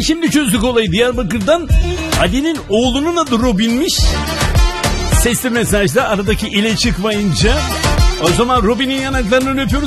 şimdi çözdük olayı. Diyarbakır'dan Ali'nin oğlunun adı Robin'miş. Sesli mesajda aradaki ile çıkmayınca. O zaman Robin'in yanaklarından öpüyoruz.